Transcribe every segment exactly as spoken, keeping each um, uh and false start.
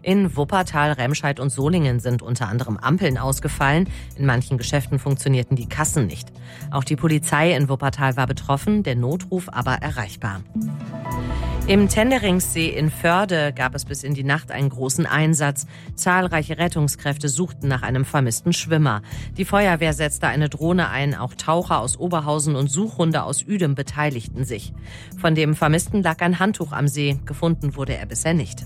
In Wuppertal, Remscheid und Solingen sind unter anderem Ampeln ausgefallen. In manchen Geschäften funktionierten die Kassen nicht. Auch die Polizei in Wuppertal war betroffen, der Notruf aber erreichbar. Im Tenderingsee in Förde gab es bis in die Nacht einen großen Einsatz. Zahlreiche Rettungskräfte suchten nach einem vermissten Schwimmer. Die Feuerwehr setzte eine Drohne ein, auch Taucher aus Oberhausen und Suchhunde aus Uedem beteiligten sich. Von dem Vermissten lag ein Handtuch am See. Gefunden wurde er bisher nicht.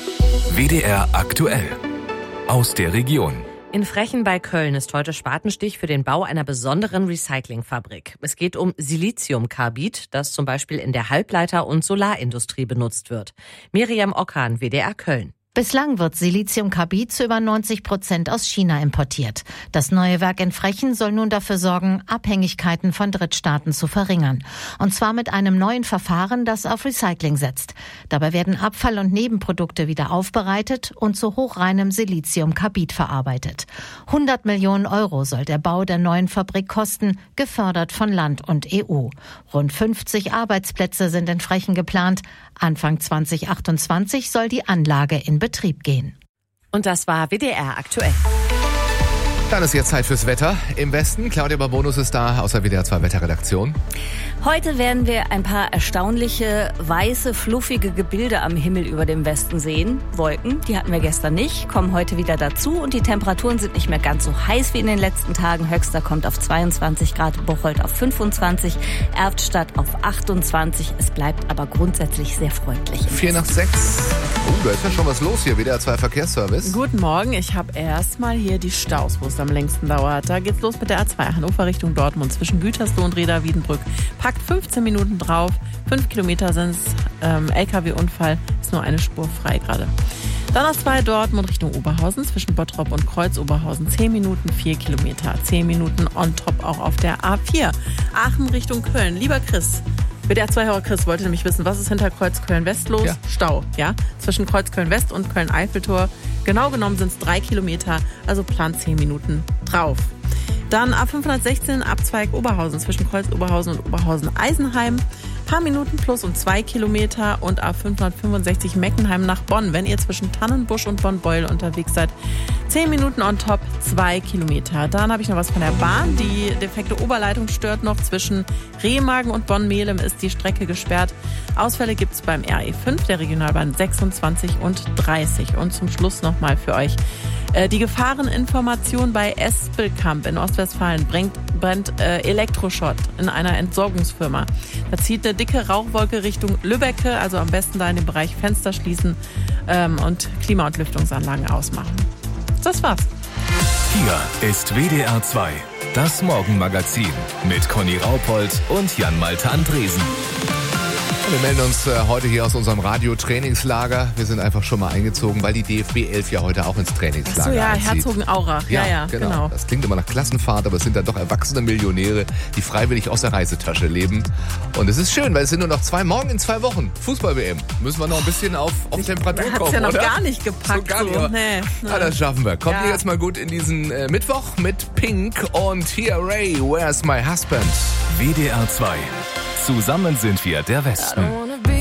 W D R aktuell aus der Region. In Frechen bei Köln ist heute Spatenstich für den Bau einer besonderen Recyclingfabrik. Es geht um Siliziumkarbid, das zum Beispiel in der Halbleiter- und Solarindustrie benutzt wird. Miriam Ockan, W D R Köln. Bislang wird Siliziumkarbid zu über neunzig Prozent aus China importiert. Das neue Werk in Frechen soll nun dafür sorgen, Abhängigkeiten von Drittstaaten zu verringern. Und zwar mit einem neuen Verfahren, das auf Recycling setzt. Dabei werden Abfall- und Nebenprodukte wieder aufbereitet und zu hochreinem Siliziumkarbid verarbeitet. hundert Millionen Euro soll der Bau der neuen Fabrik kosten, gefördert von Land und E U. Rund fünfzig Arbeitsplätze sind in Frechen geplant. Anfang zwanzig achtundzwanzig soll die Anlage in Betrieb gehen. Und das war W D R aktuell. Dann ist jetzt Zeit fürs Wetter im Westen. Claudia Barbonus ist da aus der W D R zwei Wetterredaktion. Heute werden wir ein paar erstaunliche, weiße, fluffige Gebilde am Himmel über dem Westen sehen. Wolken, die hatten wir gestern nicht, kommen heute wieder dazu und die Temperaturen sind nicht mehr ganz so heiß wie in den letzten Tagen. Höchster kommt auf zweiundzwanzig Grad, Bocholt auf fünfundzwanzig, Erftstadt auf achtundzwanzig. Es bleibt aber grundsätzlich sehr freundlich. Vier nach sechs. Oh, da ist ja schon was los hier, W D R zwei Verkehrsservice. Guten Morgen, ich habe erstmal hier die Staus, wo es am längsten dauert. Da geht's los mit der A zwei Hannover Richtung Dortmund zwischen Gütersloh und Reda-Wiedenbrück. Packt fünfzehn Minuten drauf, fünf Kilometer sind's, ähm, L K W-Unfall, ist nur eine Spur frei gerade. Dann A zwei Dortmund Richtung Oberhausen zwischen Bottrop und Kreuz-Oberhausen, zehn Minuten, vier Kilometer, zehn Minuten on top auch auf der A vier. Aachen Richtung Köln, lieber Chris. W D R zwei-Hörer Chris wollte nämlich wissen, was ist hinter Kreuzköln-West los? Ja. Stau, ja? Zwischen Kreuzköln-West und Köln-Eiffeltor. Genau genommen sind es drei Kilometer, also plant zehn Minuten drauf. Dann A fünfhundertsechzehn Abzweig Oberhausen zwischen Kreuz-Oberhausen und Oberhausen-Eisenheim. Paar Minuten plus und zwei Kilometer und A fünfhundertfünfundsechzig Meckenheim nach Bonn. Wenn ihr zwischen Tannenbusch und Bonn-Beuel unterwegs seid, zehn Minuten on top, zwei Kilometer. Dann habe ich noch was von der Bahn. Die defekte Oberleitung stört noch. Zwischen Remagen und Bonn-Melem ist die Strecke gesperrt. Ausfälle gibt es beim R E fünf, der Regionalbahn sechsundzwanzig und dreißig. Und zum Schluss nochmal für euch äh, die Gefahreninformation bei Espelkamp in Ostwestfalen. Brennt, brennt äh, Elektroschrott in einer Entsorgungsfirma. Da zieht eine dicke Rauchwolke Richtung Lübbecke, also am besten da in dem Bereich Fenster schließen ähm, und Klima- und Lüftungsanlagen ausmachen. Das war's. Hier ist W D R zwei, das Morgenmagazin mit Conny Raupold und Jan-Malte Andresen. Wir melden uns äh, heute hier aus unserem Radio-Trainingslager. Wir sind einfach schon mal eingezogen, weil die D F B elf ja heute auch ins Trainingslager Ach so, ja, einzieht. Herzogenaurach. Ja, ja, genau. genau. Das klingt immer nach Klassenfahrt, aber es sind dann doch erwachsene Millionäre, die freiwillig aus der Reisetasche leben. Und es ist schön, weil es sind nur noch zwei, morgen in zwei Wochen Fußball-W M. Müssen wir noch ein bisschen auf, auf Temperatur Hat's kommen, ja noch oder? gar nicht gepackt. So gar nicht, so. aber Nee, nee. Ah, das schaffen wir. Kommt Ja. ihr jetzt mal gut in diesen äh, Mittwoch mit Pink und Here Ray, Where's My Husband? W D R zwei. Zusammen sind wir der Westen.